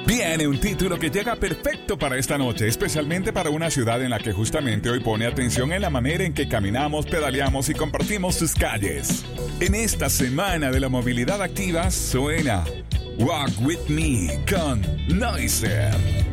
Viene un título que llega perfecto para esta noche, especialmente para una ciudad en la que justamente hoy pone atención en la manera en que caminamos, pedaleamos y compartimos sus calles. En esta semana de la movilidad activa suena Walk With Me con Noiser.